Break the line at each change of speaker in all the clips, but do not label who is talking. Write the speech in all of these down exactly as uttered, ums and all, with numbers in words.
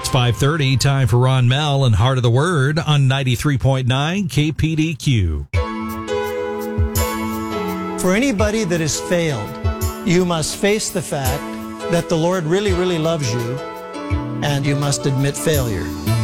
five thirty, time for Ron Mell and Heart of the Word on ninety-three point nine K P D Q.
For anybody that has failed, you must face the fact that the Lord really, really loves you, and you must admit failure.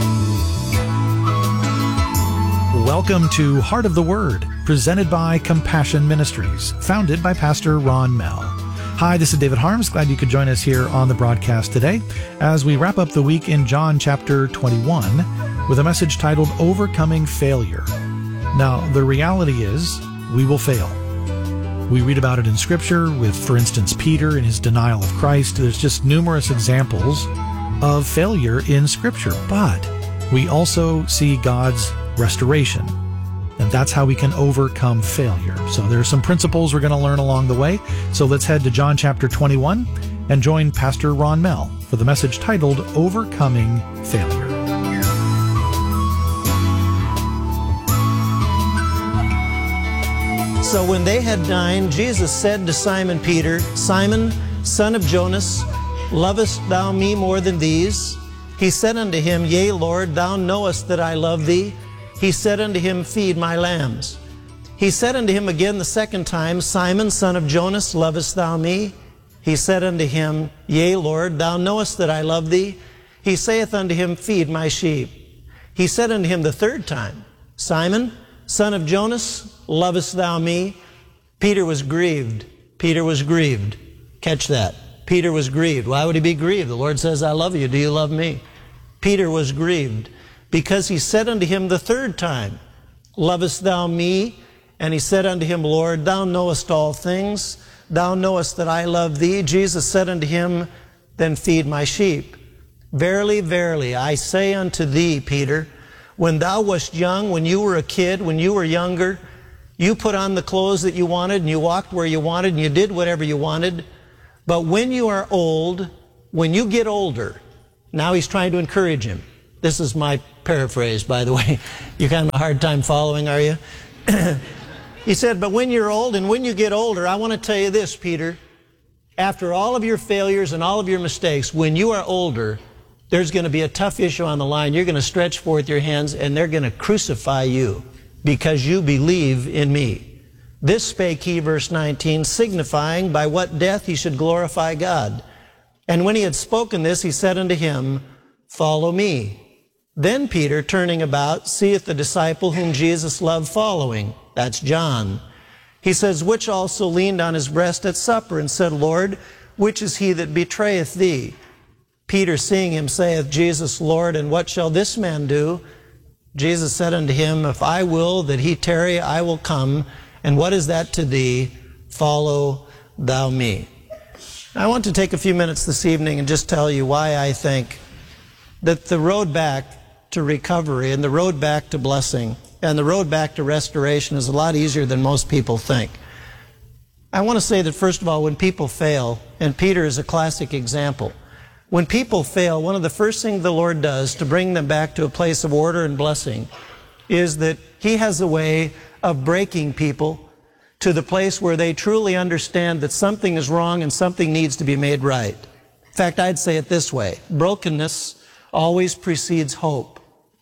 Welcome to Heart of the Word, presented by Compassion Ministries, founded by Pastor Ron Mell. Hi, this is David Harms. Glad you could join us here on the broadcast today as we wrap up the week in John chapter twenty-one with a message titled Overcoming Failure. Now, the reality is we will fail. We read about it in Scripture with, for instance, Peter and his denial of Christ. There's just numerous examples of failure in Scripture, but we also see God's restoration. And that's how we can overcome failure. So there are some principles we're going to learn along the way. So let's head to John chapter twenty-one and join Pastor Ron Mell for the message titled Overcoming Failure.
So when they had dined, Jesus said to Simon Peter, Simon, son of Jonas, lovest thou me more than these? He said unto him, Yea, Lord, thou knowest that I love thee. He said unto him, Feed my lambs. He said unto him again the second time, Simon, son of Jonas, lovest thou me? He said unto him, Yea, Lord, thou knowest that I love thee. He saith unto him, Feed my sheep. He said unto him the third time, Simon, son of Jonas, lovest thou me? Peter was grieved. Peter was grieved. Catch that. Peter was grieved. Why would he be grieved? The Lord says, I love you. Do you love me? Peter was grieved because he said unto him the third time, Lovest thou me? And he said unto him, Lord, thou knowest all things. Thou knowest that I love thee. Jesus said unto him, Then feed my sheep. Verily, verily, I say unto thee, Peter, when thou wast young, when you were a kid, when you were younger, you put on the clothes that you wanted, and you walked where you wanted, and you did whatever you wanted. But when you are old, when you get older, now he's trying to encourage him. This is my paraphrase, by the way. You're kind of a hard time following, are you? He said, but when you're old and when you get older, I want to tell you this, Peter. After all of your failures and all of your mistakes, when you are older, there's going to be a tough issue on the line. You're going to stretch forth your hands and they're going to crucify you because you believe in me. This spake he, verse nineteen, signifying by what death he should glorify God. And when he had spoken this, he said unto him, Follow me. Then Peter, turning about, seeth the disciple whom Jesus loved following. That's John. He says, which also leaned on his breast at supper, and said, Lord, which is he that betrayeth thee? Peter, seeing him, saith, Jesus, Lord, and what shall this man do? Jesus said unto him, If I will that he tarry, I will come. And what is that to thee? Follow thou me. I want to take a few minutes this evening and just tell you why I think that the road back to recovery and the road back to blessing and the road back to restoration is a lot easier than most people think. I want to say that, first of all, when people fail, and Peter is a classic example, when people fail, one of the first things the Lord does to bring them back to a place of order and blessing is that he has a way of breaking people to the place where they truly understand that something is wrong and something needs to be made right. In fact, I'd say it this way: brokenness always precedes hope.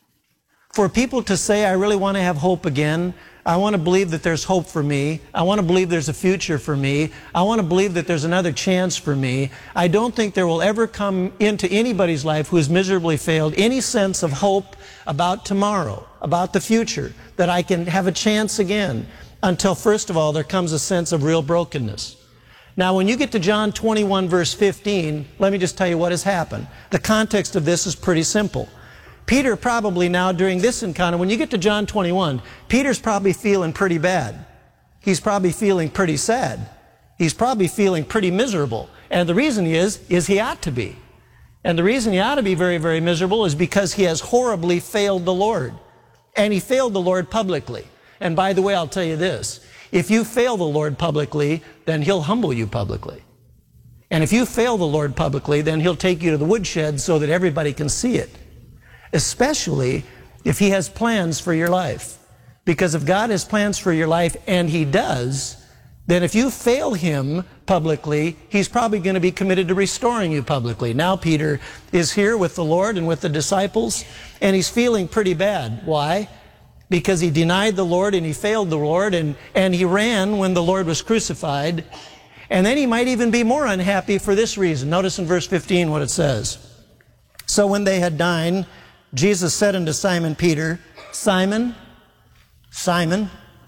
For people to say, I really want to have hope again, I want to believe that there's hope for me, I want to believe there's a future for me, I want to believe that there's another chance for me, I don't think there will ever come into anybody's life who has miserably failed any sense of hope about tomorrow, about the future, that I can have a chance again, until, first of all, there comes a sense of real brokenness. Now, when you get to John twenty-one, verse fifteen, let me just tell you what has happened. The context of this is pretty simple. Peter probably now, during this encounter, when you get to John twenty-one, Peter's probably feeling pretty bad. He's probably feeling pretty sad. He's probably feeling pretty miserable. And the reason he is, is he ought to be. And the reason he ought to be very, very miserable is because he has horribly failed the Lord. And he failed the Lord publicly. And by the way, I'll tell you this. If you fail the Lord publicly, then he'll humble you publicly. And if you fail the Lord publicly, then he'll take you to the woodshed so that everybody can see it. Especially if he has plans for your life. Because if God has plans for your life, and he does, then if you fail him publicly, he's probably going to be committed to restoring you publicly. Now Peter is here with the Lord and with the disciples, and he's feeling pretty bad. Why? Because he denied the Lord and he failed the Lord, and, and he ran when the Lord was crucified. And then he might even be more unhappy for this reason. Notice in verse fifteen what it says. So when they had dined, Jesus said unto Simon Peter, Simon, Simon,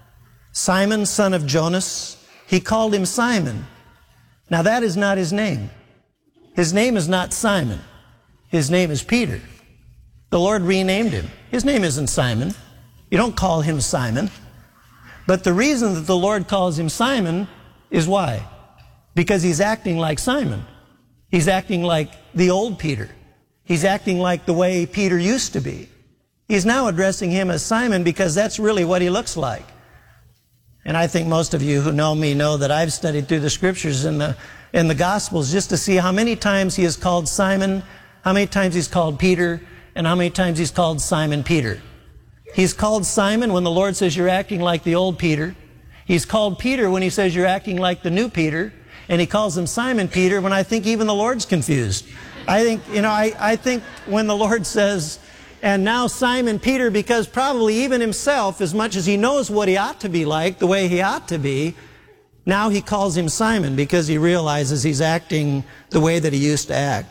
Simon, son of Jonas. He called him Simon. Now that is not his name. His name is not Simon. His name is Peter. The Lord renamed him. His name isn't Simon. You don't call him Simon. But the reason that the Lord calls him Simon is why? Because he's acting like Simon. He's acting like the old Peter. He's acting like the way Peter used to be. He's now addressing him as Simon because that's really what he looks like. And I think most of you who know me know that I've studied through the scriptures in the, in the Gospels just to see how many times he is called Simon, how many times he's called Peter, and how many times he's called Simon Peter. He's called Simon when the Lord says you're acting like the old Peter. He's called Peter when he says you're acting like the new Peter. And he calls him Simon Peter when I think even the Lord's confused. I think, you know, I, I think when the Lord says, and now Simon Peter, because probably even himself, as much as he knows what he ought to be like, the way he ought to be, now he calls him Simon because he realizes he's acting the way that he used to act.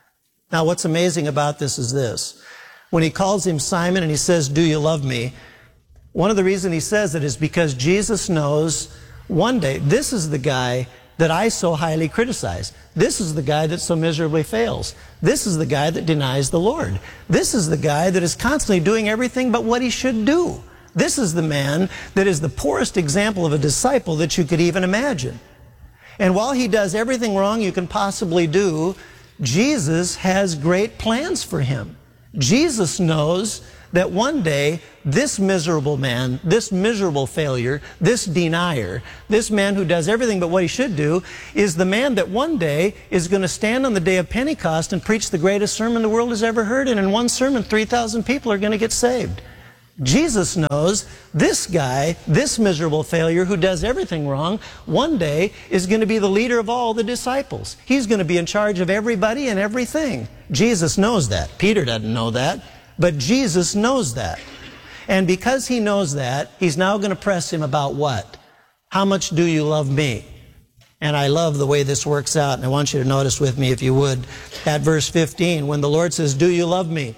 Now what's amazing about this is this. When he calls him Simon and he says, do you love me? One of the reasons he says it is because Jesus knows one day, this is the guy that I so highly criticize. This is the guy that so miserably fails. This is the guy that denies the Lord. This is the guy that is constantly doing everything but what he should do. This is the man that is the poorest example of a disciple that you could even imagine. And while he does everything wrong you can possibly do, Jesus has great plans for him. Jesus knows that one day this miserable man, this miserable failure, this denier, this man who does everything but what he should do, is the man that one day is going to stand on the day of Pentecost and preach the greatest sermon the world has ever heard, and in one sermon three thousand people are going to get saved. Jesus knows this guy, this miserable failure who does everything wrong, one day is going to be the leader of all the disciples. He's going to be in charge of everybody and everything. Jesus knows that. Peter doesn't know that. But Jesus knows that. And because he knows that, he's now going to press him about what? How much do you love me? And I love the way this works out. And I want you to notice with me, if you would, at verse fifteen, when the Lord says, do you love me?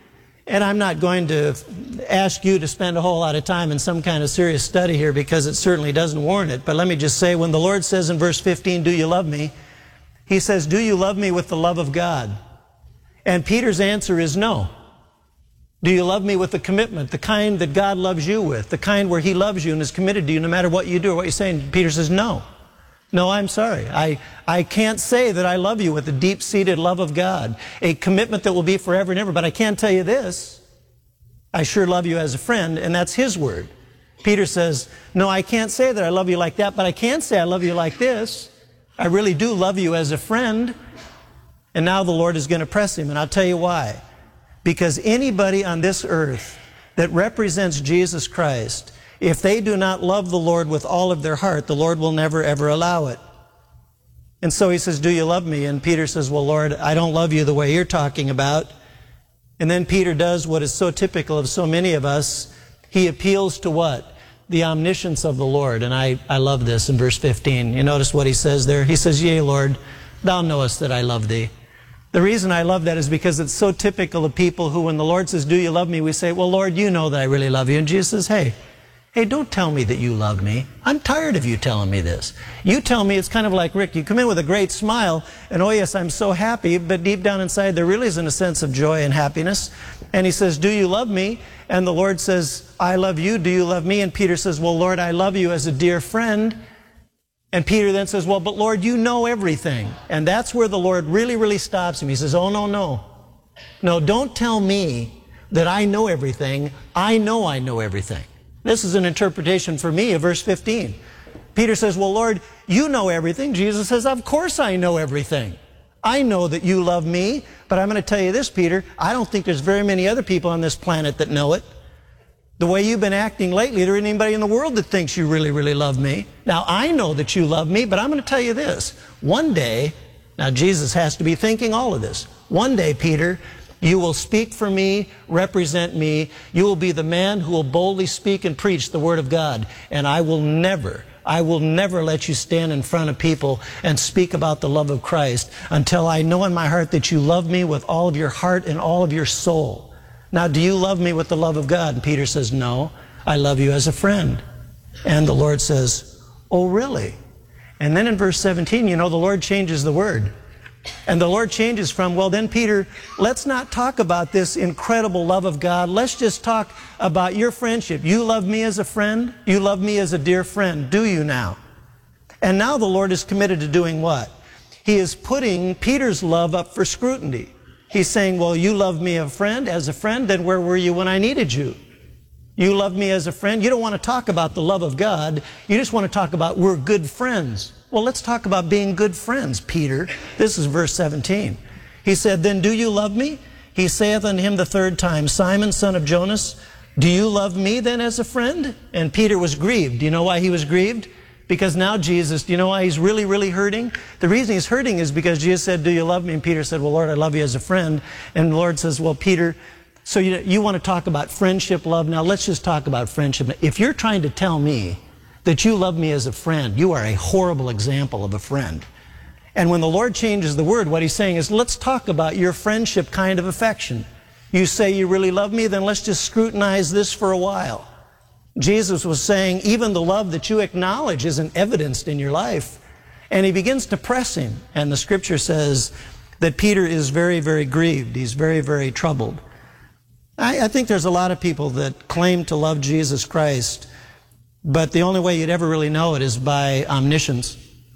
And I'm not going to ask you to spend a whole lot of time in some kind of serious study here because it certainly doesn't warrant it. But let me just say, when the Lord says in verse fifteen, do you love me? He says, do you love me with the love of God? And Peter's answer is no. Do you love me with the commitment, the kind that God loves you with, the kind where he loves you and is committed to you no matter what you do or what you say? And Peter says, no. No, I'm sorry. I, I can't say that I love you with the deep-seated love of God, a commitment that will be forever and ever. But I can tell you this, I sure love you as a friend, and that's his word. Peter says, no, I can't say that I love you like that, but I can say I love you like this. I really do love you as a friend. And now the Lord is going to press him, and I'll tell you why. Because anybody on this earth that represents Jesus Christ, if they do not love the Lord with all of their heart, the Lord will never, ever allow it. And so he says, do you love me? And Peter says, well, Lord, I don't love you the way you're talking about. And then Peter does what is so typical of so many of us. He appeals to what? The omniscience of the Lord. And I, I love this in verse fifteen. You notice what he says there? He says, yea, Lord, thou knowest that I love thee. The reason I love that is because it's so typical of people who, when the Lord says, do you love me? We say, well, Lord, you know that I really love you. And Jesus says, hey, hey, don't tell me that you love me. I'm tired of you telling me this. You tell me, it's kind of like Rick. You come in with a great smile, and oh yes, I'm so happy, but deep down inside there really isn't a sense of joy and happiness. And he says, do you love me? And the Lord says, I love you. Do you love me? And Peter says, well, Lord, I love you as a dear friend. And Peter then says, well, but Lord, you know everything. And that's where the Lord really, really stops him. He says, oh, no, no. No, don't tell me that I know everything. I know I know everything. This is an interpretation for me of verse fifteen. Peter says, well, Lord, you know everything. Jesus says, of course I know everything. I know that you love me, but I'm going to tell you this, Peter, I don't think there's very many other people on this planet that know it. The way you've been acting lately, there isn't anybody in the world that thinks you really, really love me. Now, I know that you love me, but I'm going to tell you this. One day, now Jesus has to be thinking all of this. One day, Peter, you will speak for me, represent me. You will be the man who will boldly speak and preach the Word of God. And I will never, I will never let you stand in front of people and speak about the love of Christ until I know in my heart that you love me with all of your heart and all of your soul. Now, do you love me with the love of God? And Peter says, no, I love you as a friend. And the Lord says, oh, really? And then in verse seventeen, you know, the Lord changes the word. And the Lord changes from, well, then, Peter, let's not talk about this incredible love of God. Let's just talk about your friendship. You love me as a friend. You love me as a dear friend. Do you now? And now the Lord is committed to doing what? He is putting Peter's love up for scrutiny. He's saying, well, you love me a friend, as a friend, then where were you when I needed you? You love me as a friend. You don't want to talk about the love of God. You just want to talk about we're good friends. Well, let's talk about being good friends, Peter. This is verse seventeen. He said, then do you love me? He saith unto him the third time, Simon, son of Jonas, do you love me then as a friend? And Peter was grieved. Do you know why he was grieved? Because now Jesus, do you know why he's really, really hurting? The reason he's hurting is because Jesus said, do you love me? And Peter said, well, Lord, I love you as a friend. And the Lord says, well, Peter, so you, you want to talk about friendship, love? Now let's just talk about friendship. If you're trying to tell me that you love me as a friend, you are a horrible example of a friend. And when the Lord changes the word, what he's saying is, let's talk about your friendship kind of affection. You say you really love me, then let's just scrutinize this for a while. Jesus was saying, even the love that you acknowledge isn't evidenced in your life. And he begins to press him. And the scripture says that Peter is very, very grieved. He's very, very troubled. I, I think there's a lot of people that claim to love Jesus Christ, but the only way you'd ever really know it is by omniscience.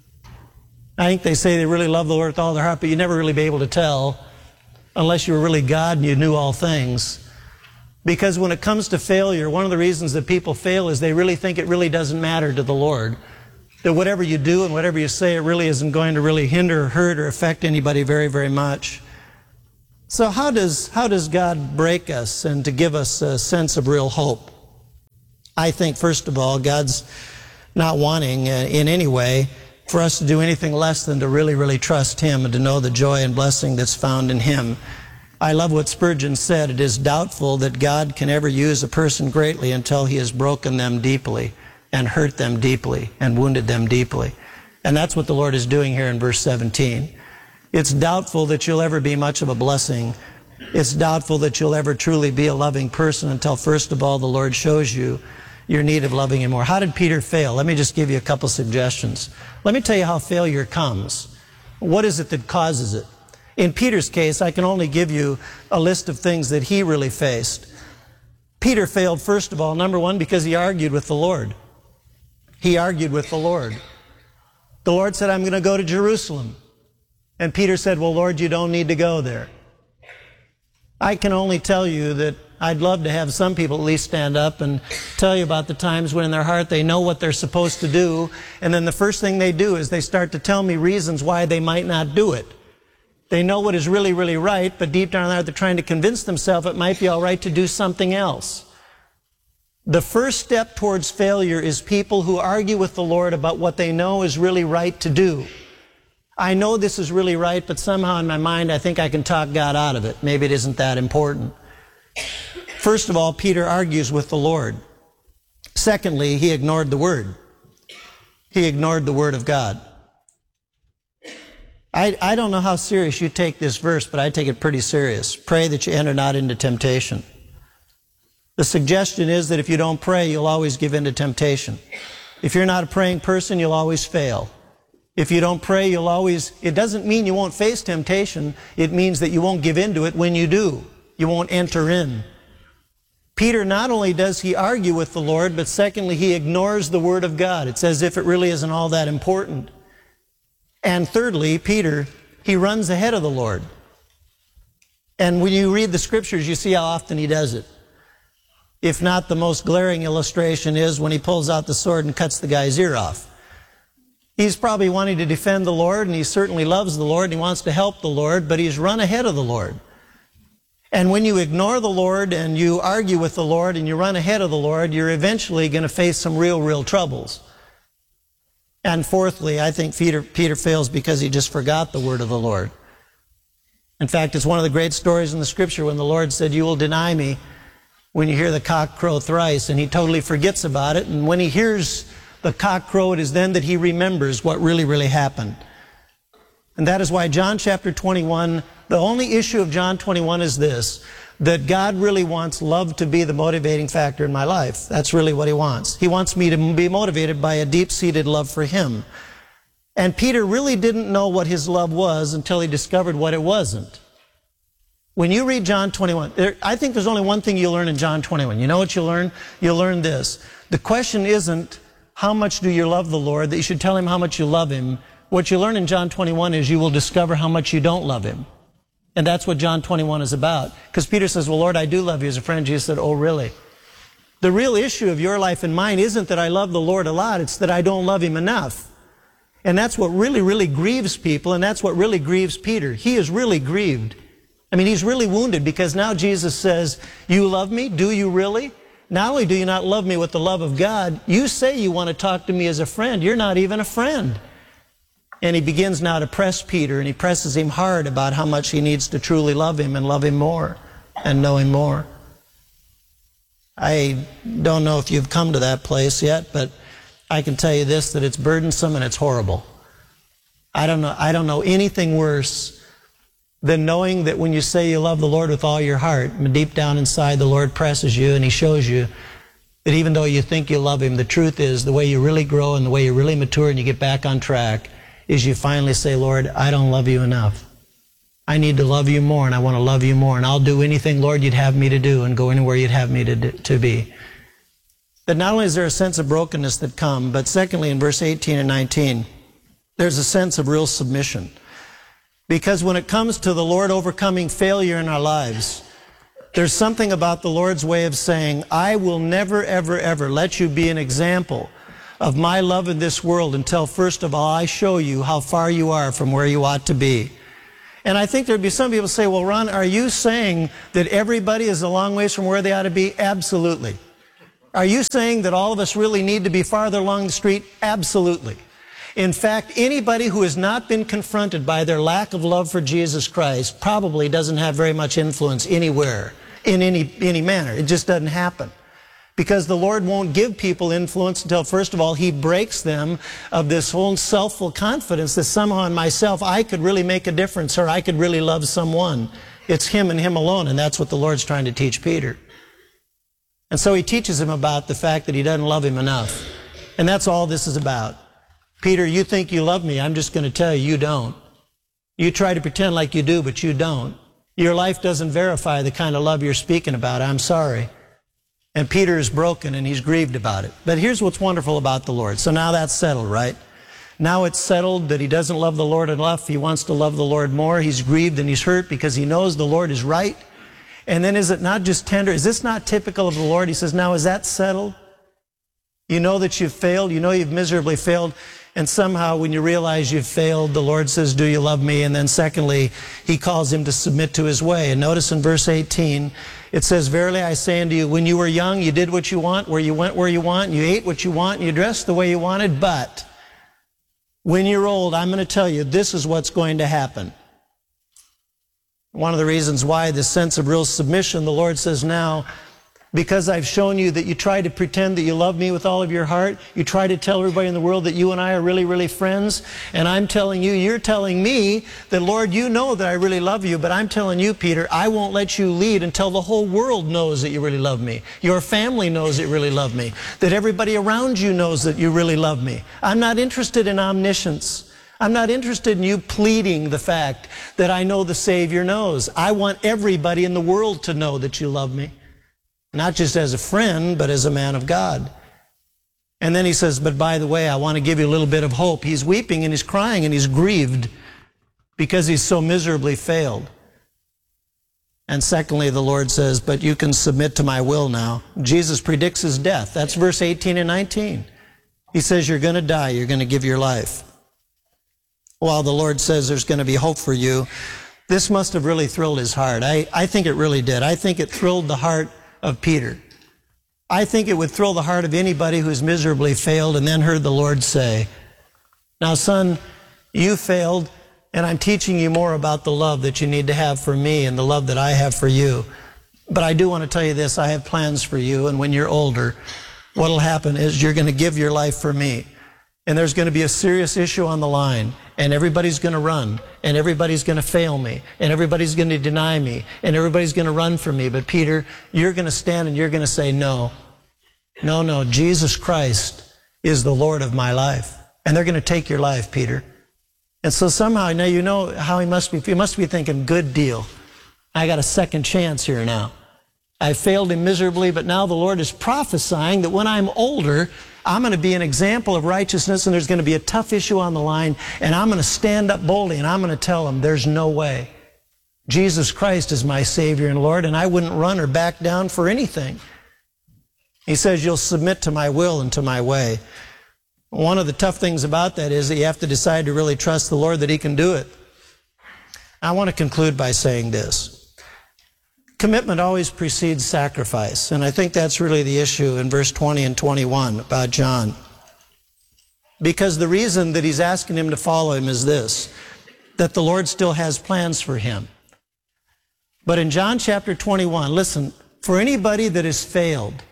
I think they say they really love the Lord with all their heart, but you'd never really be able to tell unless you were really God and you knew all things. Because when it comes to failure, one of the reasons that people fail is they really think it really doesn't matter to the Lord. That whatever you do and whatever you say, it really isn't going to really hinder or hurt or affect anybody very, very much. So how does, how does God break us and to give us a sense of real hope? I think, first of all, God's not wanting uh, in any way for us to do anything less than to really, really trust Him and to know the joy and blessing that's found in Him. I love what Spurgeon said, it is doubtful that God can ever use a person greatly until He has broken them deeply and hurt them deeply and wounded them deeply. And that's what the Lord is doing here in verse seventeen. It's doubtful that you'll ever be much of a blessing. It's doubtful that you'll ever truly be a loving person until, first of all, the Lord shows you your need of loving Him more. How did Peter fail? Let me just give you a couple suggestions. Let me tell you how failure comes. What is it that causes it? In Peter's case, I can only give you a list of things that he really faced. Peter failed, first of all, number one, because he argued with the Lord. He argued with the Lord. The Lord said, I'm going to go to Jerusalem. And Peter said, well, Lord, you don't need to go there. I can only tell you that I'd love to have some people at least stand up and tell you about the times when in their heart they know what they're supposed to do, and then the first thing they do is they start to tell me reasons why they might not do it. They know what is really, really right, but deep down there they're trying to convince themselves it might be all right to do something else. The first step towards failure is people who argue with the Lord about what they know is really right to do. I know this is really right, but somehow in my mind I think I can talk God out of it. Maybe it isn't that important. First of all, Peter argues with the Lord. Secondly, he ignored the Word. He ignored the Word of God. I, I don't know how serious you take this verse, but I take it pretty serious. Pray that you enter not into temptation. The suggestion is that if you don't pray, you'll always give in to temptation. If you're not a praying person, you'll always fail. If you don't pray, you'll always, it doesn't mean you won't face temptation. It means that you won't give in to it when you do. You won't enter in. Peter, not only does he argue with the Lord, but secondly, he ignores the Word of God. It's as if it really isn't all that important. And thirdly, Peter, he runs ahead of the Lord. And when you read the Scriptures, you see how often he does it. If not, the most glaring illustration is when he pulls out the sword and cuts the guy's ear off. He's probably wanting to defend the Lord, and he certainly loves the Lord, and he wants to help the Lord, but he's run ahead of the Lord. And when you ignore the Lord and you argue with the Lord and you run ahead of the Lord, you're eventually going to face some real, real troubles. And fourthly, I think Peter, Peter fails because he just forgot the word of the Lord. In fact, it's one of the great stories in the Scripture when the Lord said, "You will deny me when you hear the cock crow thrice," and he totally forgets about it. And when he hears the cock crow, it is then that he remembers what really, really happened. And that is why John chapter twenty-one, the only issue of John twenty-one is this, that God really wants love to be the motivating factor in my life. That's really what he wants. He wants me to be motivated by a deep-seated love for him. And Peter really didn't know what his love was until he discovered what it wasn't. When you read John twenty-one, there, I think there's only one thing you'll learn in John twenty-one. You know what you'll learn? You'll learn this. The question isn't, how much do you love the Lord, that you should tell him how much you love him. What you learn in John twenty-one is you will discover how much you don't love him. And that's what John twenty-one is about. Because Peter says, "Well, Lord, I do love you." As a friend, Jesus said, "Oh, really?" The real issue of your life and mine isn't that I love the Lord a lot, it's that I don't love him enough. And that's what really, really grieves people, and that's what really grieves Peter. He is really grieved. I mean, he's really wounded because now Jesus says, "You love me? Do you really? Not only do you not love me with the love of God, you say you want to talk to me as a friend. You're not even a friend." And he begins now to press Peter, and he presses him hard about how much he needs to truly love him and love him more and know him more. I don't know if you've come to that place yet, but I can tell you this, that it's burdensome and it's horrible. I don't know, I don't know anything worse than knowing that when you say you love the Lord with all your heart, deep down inside the Lord presses you and he shows you that even though you think you love him, the truth is the way you really grow and the way you really mature and you get back on track is you finally say, "Lord, I don't love you enough. I need to love you more, and I want to love you more, and I'll do anything, Lord, you'd have me to do and go anywhere you'd have me to, do, to be." That not only is there a sense of brokenness that come, but secondly, in verse eighteen and nineteen, there's a sense of real submission. Because when it comes to the Lord overcoming failure in our lives, there's something about the Lord's way of saying, "I will never, ever, ever let you be an example of my love in this world until, first of all, I show you how far you are from where you ought to be." And I think there'd be some people say, "Well, Ron, are you saying that everybody is a long ways from where they ought to be?" Absolutely. Are you saying that all of us really need to be farther along the street? Absolutely. In fact, anybody who has not been confronted by their lack of love for Jesus Christ probably doesn't have very much influence anywhere, in any, any manner. It just doesn't happen. Because the Lord won't give people influence until, first of all, he breaks them of this whole selfful confidence that somehow in myself I could really make a difference or I could really love someone. It's him and him alone, and that's what the Lord's trying to teach Peter. And so he teaches him about the fact that he doesn't love him enough. And that's all this is about. "Peter, you think you love me. I'm just going to tell you, you don't. You try to pretend like you do, but you don't. Your life doesn't verify the kind of love you're speaking about. I'm sorry." And Peter is broken and he's grieved about it. But here's what's wonderful about the Lord. So now that's settled, right? Now it's settled that he doesn't love the Lord enough. He wants to love the Lord more. He's grieved and he's hurt because he knows the Lord is right. And then is it not just tender? Is this not typical of the Lord? He says, now is that settled? You know that you've failed. You know you've miserably failed. And somehow when you realize you've failed, the Lord says, "Do you love me?" And then secondly, he calls him to submit to his way. And notice in verse eighteen, it says, "Verily I say unto you, when you were young, you did what you want, where you went where you want, and you ate what you want, and you dressed the way you wanted. But when you're old, I'm going to tell you, this is what's going to happen." One of the reasons why this sense of real submission, the Lord says now, because I've shown you that you try to pretend that you love me with all of your heart. You try to tell everybody in the world that you and I are really, really friends. And I'm telling you, you're telling me that, Lord, you know that I really love you. But I'm telling you, Peter, I won't let you lead until the whole world knows that you really love me. Your family knows that you really love me. That everybody around you knows that you really love me. I'm not interested in omniscience. I'm not interested in you pleading the fact that I know the Savior knows. I want everybody in the world to know that you love me. Not just as a friend, but as a man of God. And then he says, "But by the way, I want to give you a little bit of hope." He's weeping and he's crying and he's grieved because he's so miserably failed. And secondly, the Lord says, "But you can submit to my will now." Jesus predicts his death. That's verse eighteen and nineteen. He says, you're going to die. You're going to give your life. While the Lord says there's going to be hope for you, This must have really thrilled his heart. I, I think it really did. I think it thrilled the heart of Peter. I think it would thrill the heart of anybody who's miserably failed and then heard the Lord say, now, son, you failed, and I'm teaching you more about the love that you need to have for me and the love that I have for you. But I do want to tell you this, I have plans for you, and when you're older, what will happen is you're going to give your life for me. And there's going to be a serious issue on the line, and everybody's going to run, and everybody's going to fail me, and everybody's going to deny me, and everybody's going to run from me. But Peter, you're going to stand and you're going to say, no, no, no, Jesus Christ is the Lord of my life. And they're going to take your life, Peter. And so somehow, now you know how he must be. He must be thinking, good deal. I got a second chance here now. I failed him miserably, but now the Lord is prophesying that when I'm older, I'm going to be an example of righteousness, and there's going to be a tough issue on the line, and I'm going to stand up boldly, and I'm going to tell him there's no way. Jesus Christ is my Savior and Lord, and I wouldn't run or back down for anything. He says, you'll submit to my will and to my way. One of the tough things about that is that you have to decide to really trust the Lord that he can do it. I want to conclude by saying this. Commitment always precedes sacrifice, and I think that's really the issue in verse twenty and twenty-one about John. Because the reason that he's asking him to follow him is this, that the Lord still has plans for him. But in John chapter twenty-one, listen, for anybody that has failed,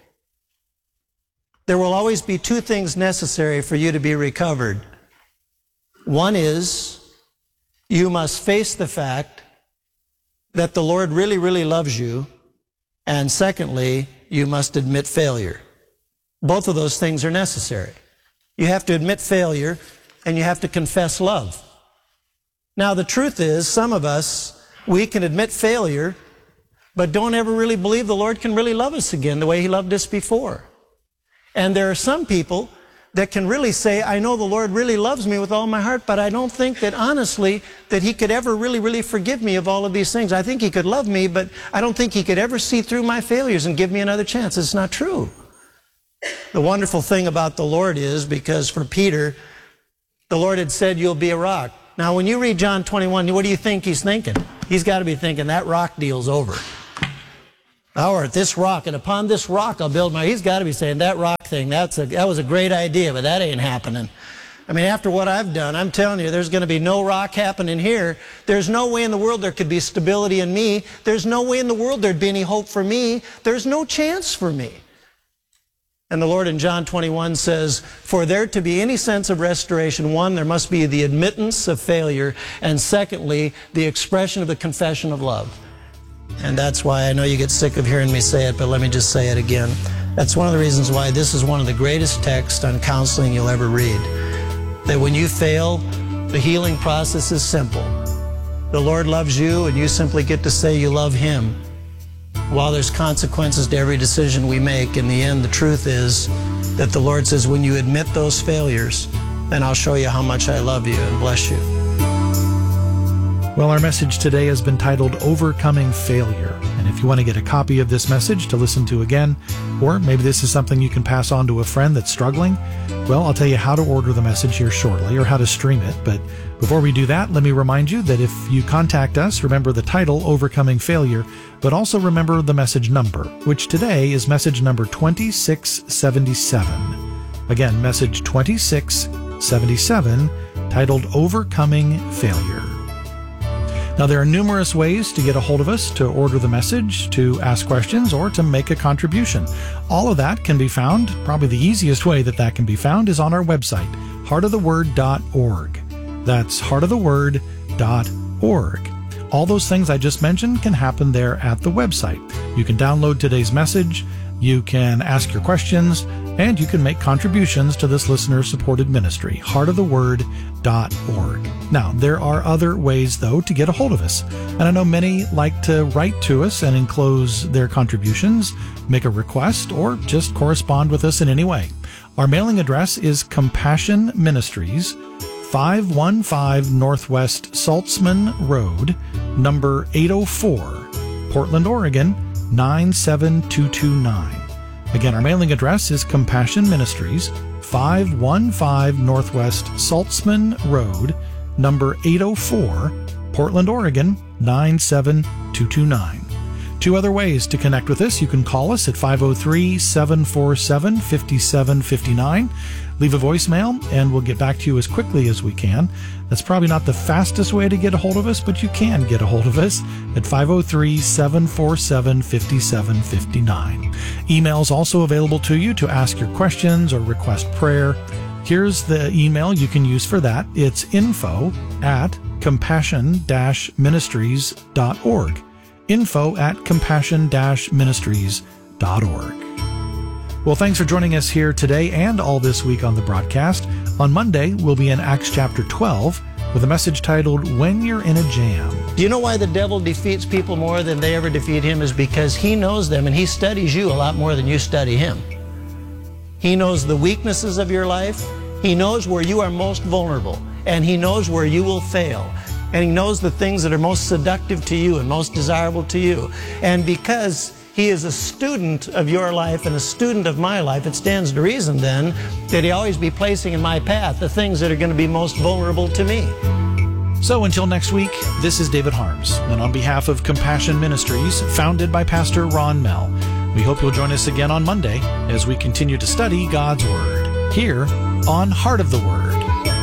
there will always be two things necessary for you to be recovered. One is you must face the fact that the Lord really, really loves you. And secondly, you must admit failure. Both of those things are necessary. You have to admit failure and you have to confess love. Now, the truth is, some of us, we can admit failure, but don't ever really believe the Lord can really love us again the way he loved us before. And there are some people that can really say, I know the Lord really loves me with all my heart, but I don't think that honestly that he could ever really, really forgive me of all of these things. I think he could love me, but I don't think he could ever see through my failures and give me another chance. It's not true. The wonderful thing about the Lord is, because for Peter, the Lord had said, you'll be a rock. Now, when you read John twenty-one, what do you think he's thinking? He's got to be thinking, that rock deal's over. Thou art this rock, and upon this rock I'll build my... He's got to be saying, that rock thing, that's a, that was a great idea, but that ain't happening. I mean, after what I've done, I'm telling you, there's going to be no rock happening here. There's no way in the world there could be stability in me. There's no way in the world there'd be any hope for me. There's no chance for me. And the Lord in John twenty-one says, for there to be any sense of restoration, one, there must be the admittance of failure, and secondly, the expression of the confession of love. And that's why I know you get sick of hearing me say it, but let me just say it again. That's one of the reasons why this is one of the greatest texts on counseling you'll ever read. That when you fail, the healing process is simple. The Lord loves you, and you simply get to say you love him. While there's consequences to every decision we make, in the end, the truth is that the Lord says, when you admit those failures, then I'll show you how much I love you and bless you.
Well, our message today has been titled Overcoming Failure. And if you want to get a copy of this message to listen to again, or maybe this is something you can pass on to a friend that's struggling, well, I'll tell you how to order the message here shortly, or how to stream it. But before we do that, let me remind you that if you contact us, remember the title, Overcoming Failure, but also remember the message number, which today is message number twenty-six seventy-seven. Again, message twenty-six seventy-seven, titled Overcoming Failure. Now, there are numerous ways to get a hold of us, to order the message, to ask questions, or to make a contribution. All of that can be found, probably the easiest way that that can be found is on our website, heart of the word dot org. That's heart of the word dot org. All those things I just mentioned can happen there at the website. You can download today's message, you can ask your questions, and you can make contributions to this listener-supported ministry, heart of the word dot org. Now, there are other ways, though, to get a hold of us. And I know many like to write to us and enclose their contributions, make a request, or just correspond with us in any way. Our mailing address is Compassion Ministries, five one five Northwest Saltzman Road, number eight oh four, Portland, Oregon, nine seven two two nine. Again, our mailing address is Compassion Ministries, five one five Northwest Saltzman Road, number eight oh four, Portland, Oregon, nine seven two two nine. Two other ways to connect with us. You can call us at five oh three, seven four seven, five seven five nine. Leave a voicemail, and we'll get back to you as quickly as we can. That's probably not the fastest way to get a hold of us, but you can get a hold of us at five oh three, seven four seven, five seven five nine. Email's also available to you to ask your questions or request prayer. Here's the email you can use for that. It's info at compassion dash ministries dot org. Info at compassion dash ministries dot org. Well, thanks for joining us here today and all this week on the broadcast. On Monday, we'll be in Acts chapter twelve with a message titled, When You're in a Jam.
Do you know why the devil defeats people more than they ever defeat him? Is because he knows them and he studies you a lot more than you study him. He knows the weaknesses of your life. He knows where you are most vulnerable, and he knows where you will fail. And he knows the things that are most seductive to you and most desirable to you. And because he is a student of your life and a student of my life, it stands to reason then that he always be placing in my path the things that are going to be most vulnerable to me.
So until next week, this is David Harms, and on behalf of Compassion Ministries, founded by Pastor Ron Mell, we hope you'll join us again on Monday as we continue to study God's Word here on Heart of the Word.